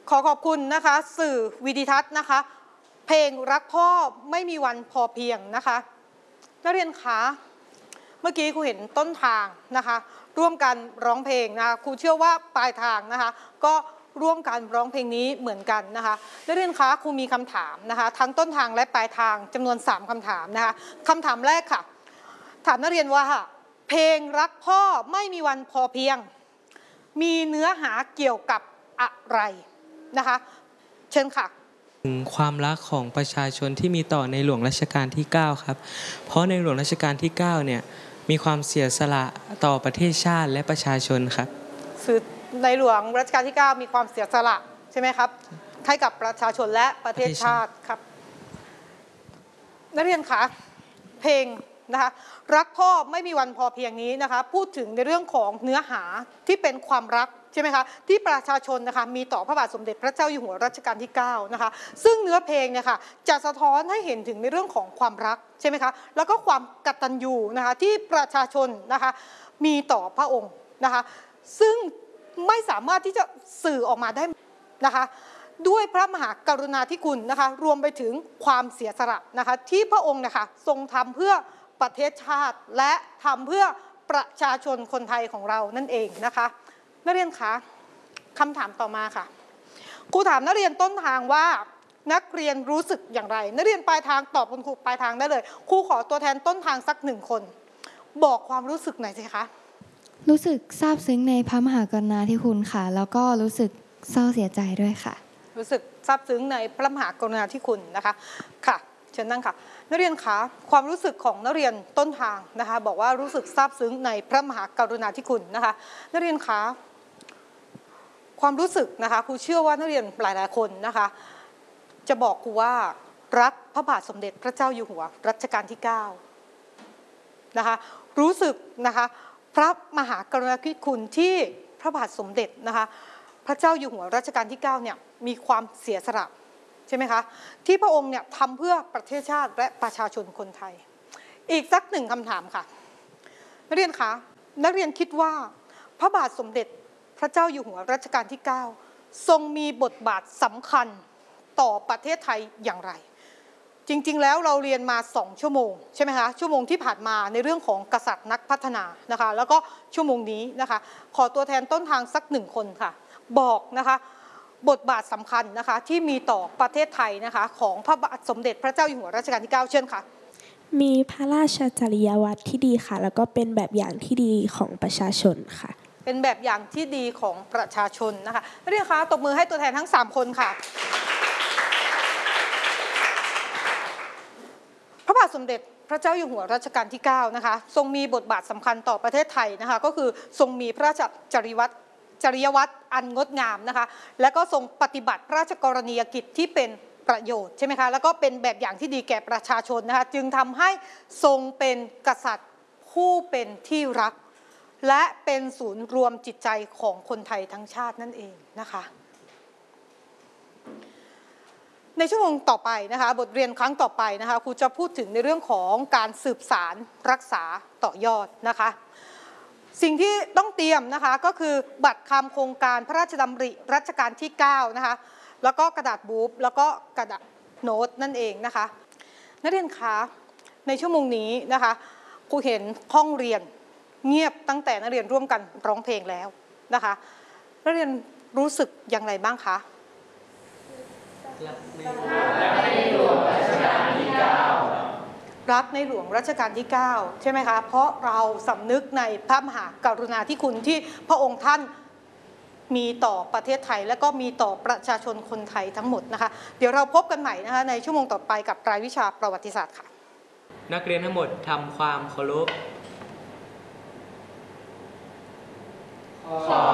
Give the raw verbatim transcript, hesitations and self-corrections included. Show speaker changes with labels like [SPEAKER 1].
[SPEAKER 1] ขอขอบคุณนะคะสื่อวิดิทัศน์นะคะเพลงรักพ่อไม่มีวันพอเพียงนะคะนักเรียนคะเมื่อกี้ครูเห็นต้นทางนะคะร่วมกันร้องเพลงนะคะครูเชื่อว่าปลายทางนะคะก็ร่วมกันร้องเพลงนี้เหมือนกันนะคะนักเรียนคะครูมีคำถามนะคะทั้งต้นทางและปลายทางจำนวนสามคำถามนะคะคำถามแรกค่ะถามนักเรียนว่าเพลงรักพ่อไม่มีวันพอเพียงมีเนื้อหาเกี่ยวกับอะไรนะคะเชิญค่ะ
[SPEAKER 2] ถึงความรักของประชาชนที่มีต่อในหลวงรัชกาลที่เก้าครับเพราะในหลวงรัชกาลที่เก้าเนี่ยมีความเสียสละต่อประเทศชาติและประชาชนครับ
[SPEAKER 1] คือในหลวงรัชกาลที่เก้ามีความเสียสละใช่ไหมครับให้กับประชาชนและประเทศชาติครับนักเรียนคะเพลงนะคะรักพ่อไม่มีวันพอเพียงนี้นะคะพูดถึงในเรื่องของเนื้อหาที่เป็นความรักใช่ไหมคะที่ประชาชนนะคะมีต่อพระบาทสมเด็จพระเจ้าอยู่หัวรัชกาลที่เก้านะคะซึ่งเนื้อเพลงเนี่ยค่ะจะสะท้อนให้เห็นถึงในเรื่องของความรักใช่ไหมคะแล้วก็ความกตัญญูนะคะที่ประชาชนนะคะมีต่อพระองค์นะคะซึ่งไม่สามารถที่จะสื่อออกมาได้นะคะด้วยพระมหากรุณาธิคุณนะคะรวมไปถึงความเสียสละนะคะที่พระองค์นะคะทรงทำเพื่อประเทศชาติและทำเพื่อประชาชนคนไทยของเรานั่นเองนะคะนักเรียนคะคำถามต่อมาค่ะครูถามนักเรียนต้นทางว่านักเรียนรู้สึกอย่างไรนักเรียนปลายทางตอบคุณครูปลายทางได้เลยครูขอตัวแทนต้นทางสักหนึ่งคนบอกความรู้สึกหน่อยสิคะ
[SPEAKER 3] รู้สึกซาบซึ้งในพระมหากรุณาธิคุณค่ะแล้วก็รู้สึกเศร้าเสียใจด้วยค่ะ
[SPEAKER 1] รู้สึกซาบซึ้งในพระมหากรุณาธิคุณนะคะค่ะเชิญนั่งค่ะนักเรียนคะความรู้สึกของนักเรียนต้นทางนะคะบอกว่ารู้สึกซาบซึ้งในพระมหากรุณาธิคุณนะคะนักเรียนคะความรู้สึกนะคะครูเชื่อว่านักเรียนหลายๆคนนะคะจะบอกครูว่ารักพระบาทสมเด็จพระเจ้าอยู่หัวรัชกาลที่เก้านะคะรู้สึกนะคะพระมหากรุณาธิคุณที่พระบาทสมเด็จนะคะพระเจ้าอยู่หัวรัชกาลที่เก้าเนี่ยมีความเสียสละใช่ไหมคะที่พระองค์เนี่ยทำเพื่อประเทศชาติและประชาชนคนไทยอีกสักหนึ่งคำถามค่ะนักเรียนคะนักเรียนคิดว่าพระบาทสมเด็จพระเจ้าอยู่หัวรัชกาลที่เก้าทรงมีบทบาทสำคัญต่อประเทศไทยอย่างไรจริงๆแล้วเราเรียนมาสองชั่วโมงใช่ไหมคะชั่วโมงที่ผ่านมาในเรื่องของกษัตริย์นักพัฒนานะคะแล้วก็ชั่วโมงนี้นะคะขอตัวแทนต้นทางสักหนึ่งคนค่ะบอกนะคะบทบาทสำคัญนะคะที่มีต่อประเทศไทยนะคะของพระบาทสมเด็จพระเจ้าอยู่หัวรัชกาลที่เก้าเชิญค่ะ
[SPEAKER 4] มีพระราชจริยวัตรที่ดีค่ะแล้วก็เป็นแบบอย่างที่ดีของประชาชนค่ะ
[SPEAKER 1] เป็นแบบอย่างที่ดีของประชาชนนะคะนักเรียนคะตบมือให้ตัวแทนทั้งสามคนค่ะพระบาทสมเด็จพระเจ้าอยู่หัวรัชกาลที่เก้านะคะทรงมีบทบาทสำคัญต่อประเทศไทยนะคะก็คือทรงมีพระราชจริยวัตรจริยวัตรอันงดงามนะคะและก็ทรงปฏิบัติพระราชกรณียกิจที่เป็นประโยชน์ใช่ไหมคะแล้วก็เป็นแบบอย่างที่ดีแก่ประชาชนนะคะจึงทำให้ทรงเป็นกษัตริย์ผู้เป็นที่รักและเป็นศูนย์รวมจิตใจของคนไทยทั้งชาตินั่นเองนะคะในชั่วโมงต่อไปนะคะบทเรียนครั้งต่อไปนะคะครูจะพูดถึงในเรื่องของการสืบสารรักษาต่อยอดนะคะสิ่งที่ต้องเตรียมนะคะก็คือบัตรคำโครงการพระราชดำริรัชกาลที่เก้านะคะแล้วก็กระดาษบูฟแล้วก็กระดาษโน้ตนั่นเองนะคะนักเรียนคะในชั่วโมงนี้นะคะครูเห็นห้องเรียนเงียบตั้งแต่นักเรียนร่วมกันร้องเพลงแล้วนะคะนักเรียนรู้สึกอย่างไรบ้างคะรักในหลวงรัชกาลที่เก้ารักในหลวงรัชกาลที่เก้าใช่ไหมคะเพราะเราสำนึกในพระมหากรุณาธิคุณที่พระองค์ท่านมีต่อประเทศไทยและก็มีต่อประชาชนคนไทยทั้งหมดนะคะเดี๋ยวเราพบกันใหม่นะคะในชั่วโมงต่อไปกับรายวิชาประวัติศาสตร์ค่ะ
[SPEAKER 2] นักเรียนทั้งหมดทำความเคารพขอ